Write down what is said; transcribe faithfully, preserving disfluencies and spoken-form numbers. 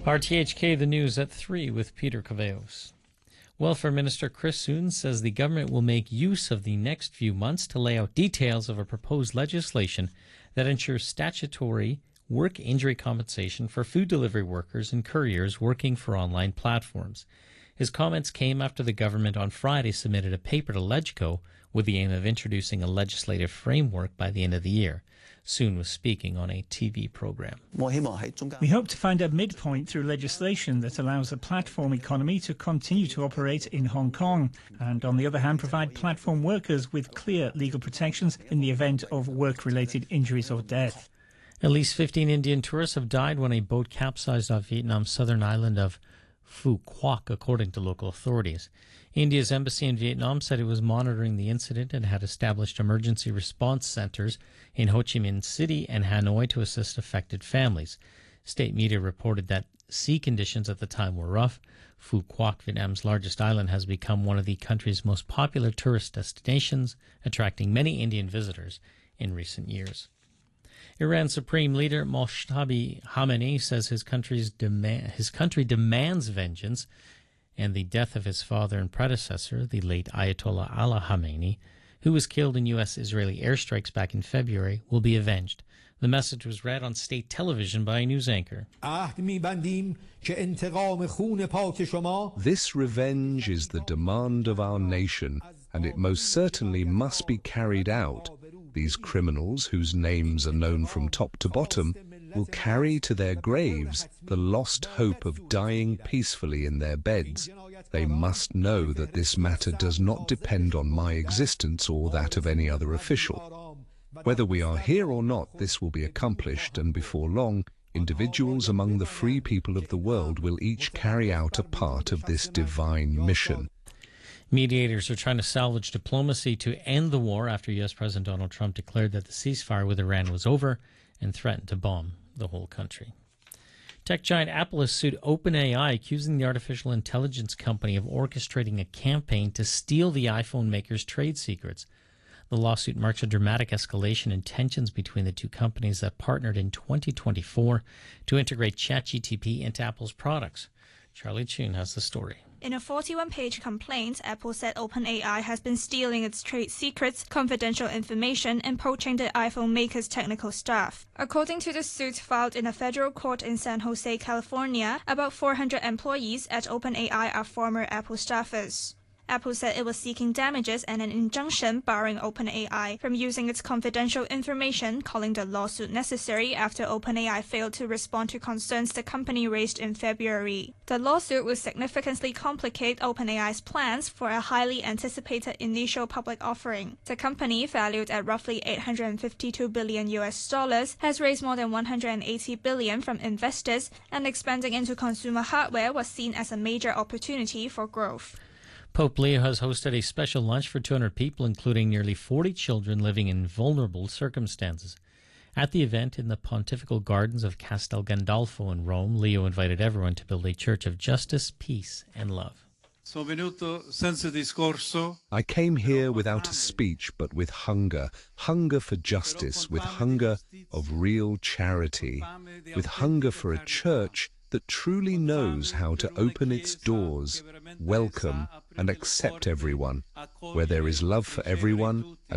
R T H K, the news at three with Peter Caveos. Welfare Minister Chris Soon says the government will make use of the next few months to lay out details of a proposed legislation that ensures statutory work injury compensation for food delivery workers and couriers working for online platforms. His comments came after the government on Friday submitted a paper to LegCo with the aim of introducing a legislative framework by the end of the year. Soon was speaking on a T V program. We hope to find a midpoint through legislation that allows the platform economy to continue to operate in Hong Kong and, on the other hand, provide platform workers with clear legal protections in the event of work-related injuries or death. At least fifteen Indian tourists have died when a boat capsized off Vietnam's southern island of Phu Quoc, according to local authorities. India's embassy in Vietnam said it was monitoring the incident and had established emergency response centers in Ho Chi Minh City and Hanoi to assist affected families. State media reported that sea conditions at the time were rough. Phu Quoc, Vietnam's largest island, has become one of the country's most popular tourist destinations, attracting many Indian visitors in recent years. Iran Supreme Leader Mojtaba Khamenei says his country's demand, his country demands vengeance, and the death of his father and predecessor, the late Ayatollah Ali Khamenei, who was killed in U S-Israeli airstrikes back in February, will be avenged. The message was read on state television by a news anchor. This revenge is the demand of our nation, and it most certainly must be carried out. These criminals, whose names are known from top to bottom, will carry to their graves the lost hope of dying peacefully in their beds. They must know that this matter does not depend on my existence or that of any other official. Whether we are here or not, this will be accomplished, and before long, individuals among the free people of the world will each carry out a part of this divine mission. Mediators are trying to salvage diplomacy to end the war after U S President Donald Trump declared that the ceasefire with Iran was over and threatened to bomb the whole country. Tech giant Apple has sued OpenAI, accusing the artificial intelligence company of orchestrating a campaign to steal the iPhone maker's trade secrets. The lawsuit marks a dramatic escalation in tensions between the two companies that partnered in twenty twenty-four to integrate ChatGPT into Apple's products. Charlie Chun has the story. In a forty-one page complaint, Apple said OpenAI has been stealing its trade secrets, confidential information, and poaching the iPhone maker's technical staff. According to the suit filed in a federal court in San Jose, California, about four hundred employees at OpenAI are former Apple staffers. Apple said it was seeking damages and an injunction barring OpenAI from using its confidential information, calling the lawsuit necessary after OpenAI failed to respond to concerns the company raised in February. The lawsuit will significantly complicate OpenAI's plans for a highly anticipated initial public offering. The company, valued at roughly eight hundred fifty-two billion U S dollars, has raised more than one hundred eighty billion from investors, and expanding into consumer hardware was seen as a major opportunity for growth. Pope Leo has hosted a special lunch for two hundred people, including nearly forty children living in vulnerable circumstances. At the event in the Pontifical Gardens of Castel Gandolfo in Rome, Leo invited everyone to build a church of justice, peace, and love. I came here without a speech, but with hunger, hunger for justice, with hunger of real charity, with hunger for a church that truly knows how to open its doors, welcome and accept everyone, where there is love for everyone and